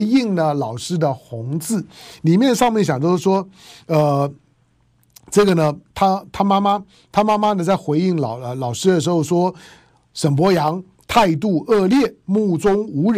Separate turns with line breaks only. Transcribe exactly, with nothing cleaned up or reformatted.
印了老师的红字，里面上面讲都是说，呃，这个呢，他他妈妈他妈妈呢在回应老老师的时候说，沈伯洋态度恶劣，目中无人。